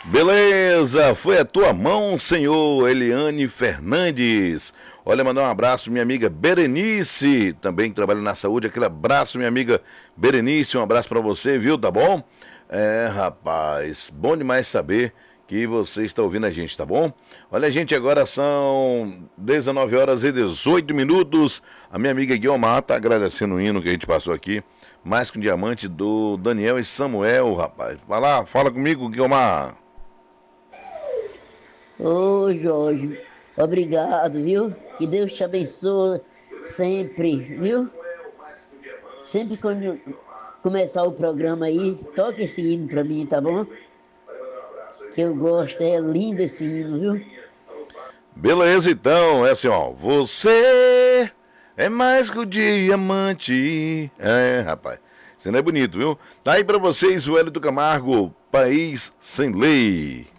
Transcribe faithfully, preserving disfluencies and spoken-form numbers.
Beleza, foi a tua mão, senhor Eliane Fernandes. Olha, mandar um abraço, minha amiga Berenice, também que trabalha na saúde. Aquele abraço, minha amiga Berenice, um abraço pra você, viu, tá bom? É, rapaz, bom demais saber que você está ouvindo a gente, tá bom? Olha, gente, agora são dezenove horas e dezoito minutos. A minha amiga Guiomar tá agradecendo o hino que a gente passou aqui. Mais que um diamante do Daniel e Samuel, rapaz. Vai lá, fala comigo, Guiomar. Ô Jorge, obrigado, viu? Que Deus te abençoe sempre, viu? Sempre quando começar o programa aí, toque esse hino pra mim, tá bom? Que eu gosto, é lindo esse hino, viu? Beleza, então, é assim, ó. Você é mais que o diamante. É, rapaz, isso não é bonito, viu? Tá aí pra vocês o Hélio do Camargo, País Sem Lei.